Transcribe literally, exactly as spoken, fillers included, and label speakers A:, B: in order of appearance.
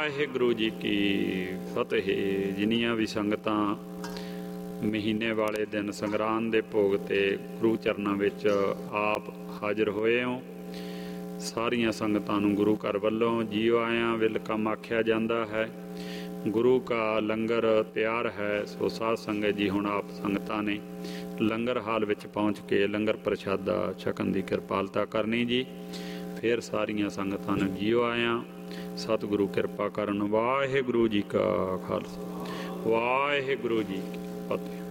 A: ਵਾਹਿਗੁਰੂ ਜੀ ਕੀ ਫਤਿਹ। ਜਿੰਨੀਆਂ ਵੀ ਸੰਗਤਾਂ ਮਹੀਨੇ ਵਾਲੇ ਦਿਨ ਸੰਗਰਾਂਦ ਦੇ ਭੋਗ ਤੇ ਗੁਰੂ ਚਰਨਾਂ ਵਿੱਚ ਆਪ ਹਾਜ਼ਰ ਹੋਏ ਹੋ, ਸਾਰੀਆਂ ਸੰਗਤਾਂ ਨੂੰ ਗੁਰੂ ਘਰ ਵੱਲੋਂ ਜੀਓ ਆਇਆਂ ਵੈਲਕਮ ਆਖਿਆ ਜਾਂਦਾ ਹੈ। ਗੁਰੂ ਕਾ ਲੰਗਰ ਤਿਆਰ ਹੈ। ਸੋ ਸਾਧ ਸੰਗਤ ਜੀ, ਹੁਣ ਆਪ ਸੰਗਤਾਂ ਨੇ ਲੰਗਰ ਹਾਲ ਵਿੱਚ ਪਹੁੰਚ ਕੇ ਲੰਗਰ ਪ੍ਰਸ਼ਾਦਾ ਛਕਣ ਦੀ ਕਿਰਪਾਲਤਾ ਕਰਨੀ ਜੀ। ਫਿਰ ਸਾਰੀਆਂ ਸੰਗਤਾਂ ਨੂੰ ਜੀਓ ਆਇਆਂ। ਸਤਿਗੁਰੂ ਕਿਰਪਾ ਕਰਨ। ਵਾਹਿਗੁਰੂ ਜੀ ਕਾ ਖਾਲਸਾ, ਵਾਹਿਗੁਰੂ ਜੀ ਕੀ ਫਤਿਹ।